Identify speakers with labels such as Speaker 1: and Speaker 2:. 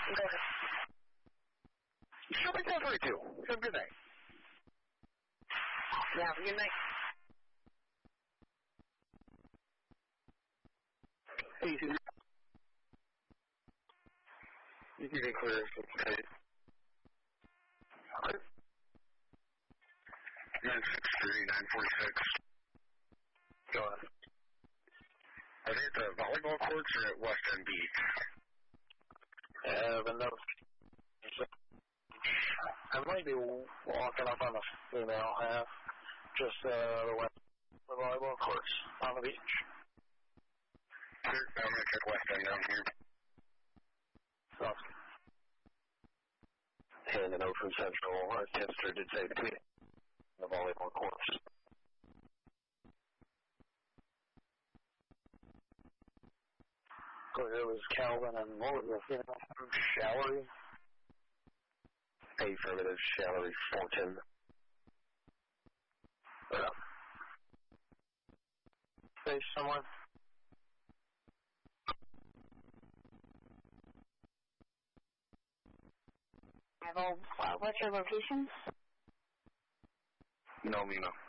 Speaker 1: Go ahead.
Speaker 2: Show me 1042. Have a good night.
Speaker 1: Yeah, have a good night.
Speaker 2: Easy. You can get clear. Okay. You're in 63946. Go ahead. Are they at the volleyball courts or at West End Beach?
Speaker 3: I might be walking up on the female half, just the volleyball courts on the beach.
Speaker 2: Sure, I'm going to check West End down here.
Speaker 3: Sounds good. And a note from Central, Tipster did say between the volleyball courts. So it was Calvin and what was the female? Shallery? Affirmative, Shallery, Fulton. Face someone?
Speaker 1: What's your location?
Speaker 2: No, Mina.